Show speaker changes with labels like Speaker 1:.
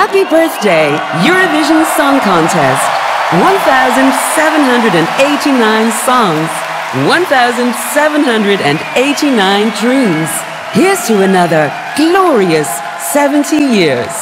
Speaker 1: Happy birthday, Eurovision Song Contest. 1,789 songs, 1,789 dreams. Here's to another glorious 70 years.